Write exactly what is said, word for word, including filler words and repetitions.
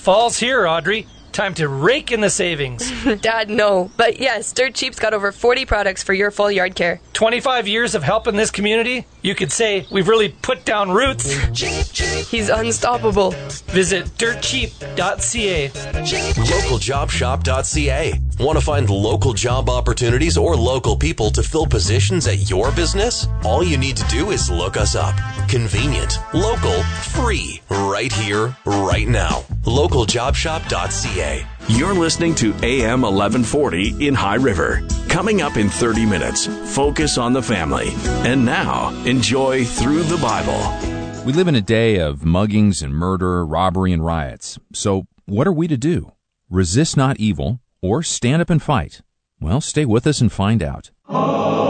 Fall's here, Audrey. Time to rake in the savings. Dad, no. But yes, Dirt Cheap's got over forty products for your full yard care. twenty-five years of helping this community? You could say we've really put down roots. Cheap, cheap. He's unstoppable. Visit dirt cheap dot c a. local job shop dot c a. Want to find local job opportunities or local people to fill positions at your business? All you need to do is look us up. Convenient, local, free, right here, right now. local job shop dot c a. You're listening to A M eleven forty in High River. Coming up in thirty minutes, focus on the family. And now, enjoy Through the Bible. We live in a day of muggings and murder, robbery and riots. So what are we to do? Resist not evil or stand up and fight? Well, stay with us and find out.